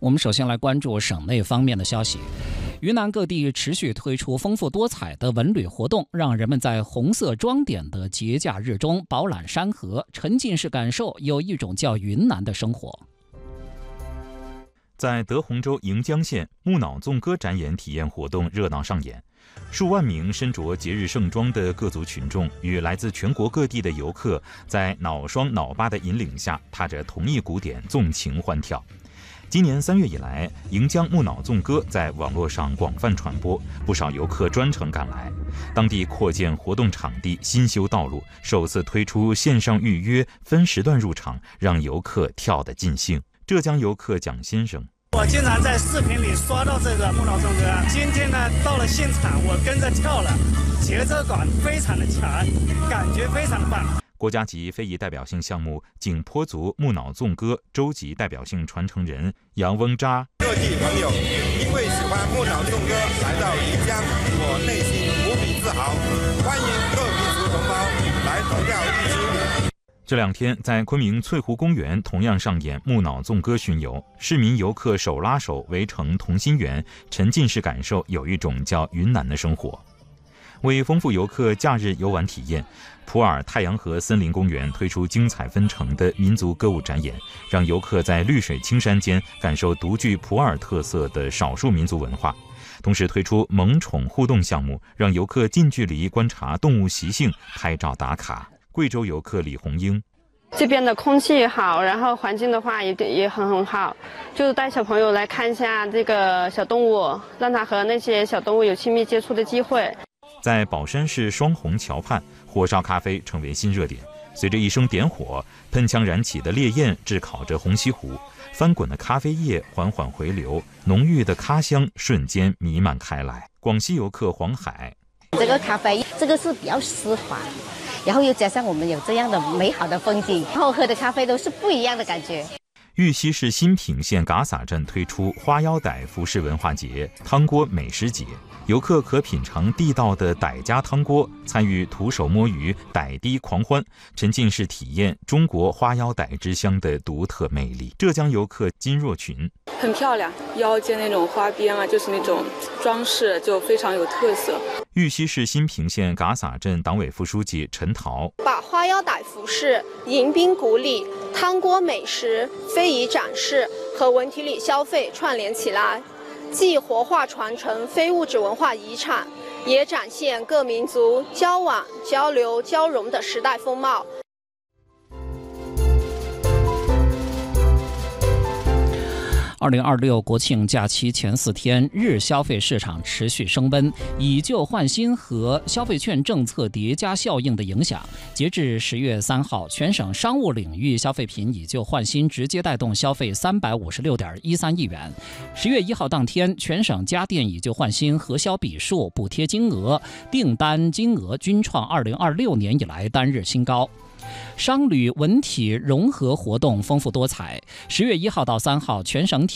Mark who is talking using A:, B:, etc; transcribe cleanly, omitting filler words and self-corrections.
A: 我们首先来关注省内方面的消息。云南各地持续推出丰富多彩的文旅活动，让人们在红色装点的节假日中饱览山河，沉浸式感受有一种叫云南的生活。
B: 在德宏州盈江县，木脑纵歌展演体验活动热闹上演，数万名身着节日盛装的各族群众与来自全国各地的游客，在脑双脑八的引领下，踏着同一鼓点纵情欢跳。今年3月以来，盈江木脑纵歌在网络上广泛传播，不少游客专程赶来。当地扩建活动场地，新修道路，首次推出线上预约、分时段入场，让游客跳得尽兴。浙江游客蒋先生：
C: 我经常在视频里刷到这个木脑纵歌，今天呢到了现场，我跟着跳了，节奏感非常的强，感觉非常的棒。
B: 国家级非遗代表性项目景颇族木脑纵歌州级代表性传承人杨翁扎：
D: 各地朋友因为喜欢木脑纵歌来到盈江，我内心无比自豪，欢迎各民族同胞来投票一支。
B: 这2天在昆明翠湖公园同样上演木脑纵歌巡游，市民游客手拉手围成同心圆，沉浸式感受有一种叫云南的生活。为丰富游客假日游玩体验，普洱太阳河森林公园推出精彩纷呈的民族歌舞展演，让游客在绿水青山间感受独具普洱特色的少数民族文化。同时推出萌宠互动项目，让游客近距离观察动物习性，拍照打卡。贵州游客李红英：
E: 这边的空气好，然后环境的话也很好，就带小朋友来看一下这个小动物，让他和那些小动物有亲密接触的机会。
B: 在宝山市双虹桥畔，火烧咖啡成为新热点。随着一声点火，喷枪燃起的烈焰炙烤着红西湖，翻滚的咖啡液缓缓回流，浓郁的咖香瞬间弥漫开来。广西游客黄海：
F: 这个咖啡这个是比较丝滑，然后又加上我们有这样的美好的风景，然后喝的咖啡都是不一样的感觉。
B: 玉溪市新平县嘎洒镇推出花腰傣服饰文化节、汤锅美食节，游客可品尝地道的傣家汤锅，参与徒手摸鱼、傣滴狂欢，沉浸式体验中国花腰傣之乡的独特魅力。浙江游客金若群：
G: 很漂亮，腰间那种花边啊，就是那种装饰，就非常有特色。
B: 玉溪市新平县嘎洒镇党委副书记陈桃：
H: 把花腰傣服饰、迎宾古礼、汤锅美食、非遗展示和文体旅消费串联起来，既活化传承非物质文化遗产，也展现各民族交往、交流、交融的时代风貌。
A: 2026国庆假期前4天，日消费市场持续升温，以旧换新和消费券政策叠加效应的影响，截至10月3号，全省商务领域消费品以旧换新直接带动消费356.13亿元。10月1号当天，全省家电以旧换新核销笔数、补贴金额、订单金额均创2026年以来单日新高。商旅文体融合活动丰富多彩。10月1号到3号，全省